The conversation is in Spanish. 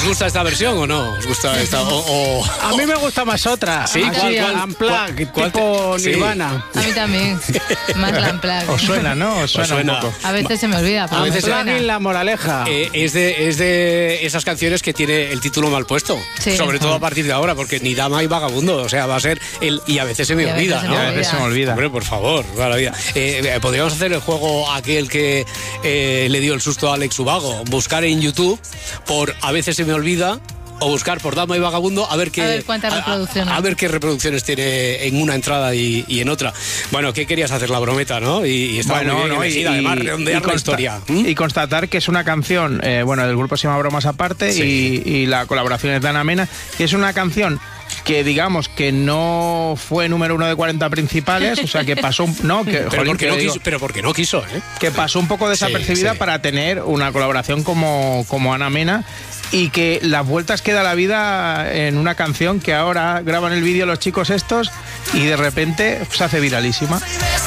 ¿Os gusta esta versión o no? ¿Os gusta esta? A mí me gusta más otra. ¿Sí? ¿Cuál? Unplugged, tipo Sí. Nirvana. A mí también. Más la Unplugged. Os suena, ¿no? Os suena un poco. A veces se me olvida. Pero A veces me suena. Unplugged, la moraleja. Es de esas canciones que tiene el título mal puesto. Sí. Sobre todo a partir de ahora, porque ni dama y vagabundo. O sea, va a ser el y a veces se me Y a veces olvida, se ¿no? me A veces se me olvida. Hombre, por favor, maravilla. Podríamos hacer el juego aquel que le dio el susto a Alex Ubago. Buscar en YouTube por A veces se me olvida o buscar por Dama y Vagabundo a ver cuántas reproducciones. A ver qué reproducciones tiene en una entrada y en otra. Bueno, ¿qué querías hacer? La brometa, ¿no? Y estaba muy bien elegida, además, redondear la historia. Y constatar que es una canción, del grupo se llama Bromas Aparte, Sí. y la colaboración es de Ana Mena, y es una canción que digamos que no fue número 1 de 40 principales, o sea que pasó Pero porque no quiso, ¿eh? que pasó un poco desapercibida Sí. para tener una colaboración como Ana Mena, y que las vueltas que da la vida en una canción que ahora graban el vídeo los chicos estos y de repente se hace viralísima.